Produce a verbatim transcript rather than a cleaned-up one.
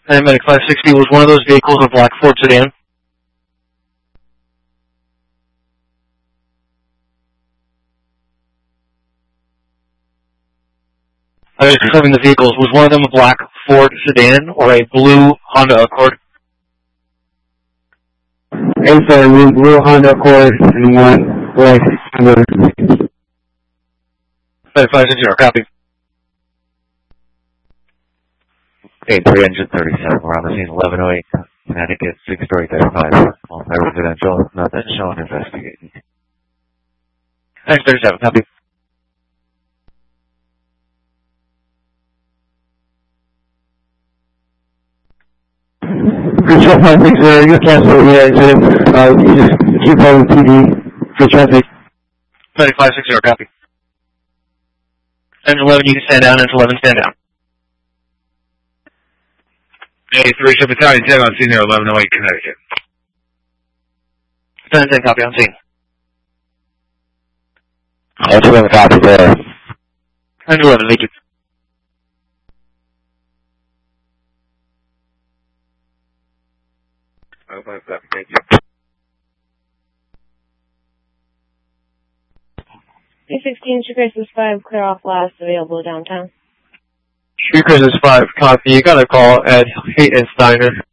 Paramedic five sixty, was one of those vehicles a black Ford sedan? I was confirming the vehicles. Was one of them a black Ford sedan or a blue Honda Accord? Hey, sir, one blue Honda Accord and one black Honda. five sixty, copy. Okay, three engine thirty-seven, we're on the scene, eleven oh eight, Connecticut, six-story thirty-five, multi-residential, nothing shown, investigating. Thanks, thirty-seven, copy. Control five six zero, you cancel the exit, uh, you just keep holding T V for traffic. five sixty, copy. Engine eleven, you can stand down, engine eleven, stand down. Hey, three ship Battalion ten on scene there, eleven oh eight, Connecticut. ten ten, copy, on scene. Engine eleven, copy there. Engine eleven, lead you. Oh, five, copy, thank you. three sixteen, True Crisis five, clear off last, available downtown. True Crisis five, copy. You got a call at Hayton Steiner.